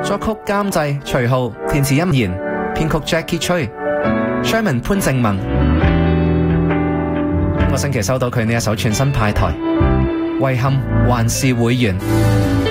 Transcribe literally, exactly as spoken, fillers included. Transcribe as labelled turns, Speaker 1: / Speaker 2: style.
Speaker 1: 作曲監製徐浩，填詞音言，編曲 Jackie 崔 Sherman 潘正文。個星期收到佢呢一首全新派台，遺憾還是會完。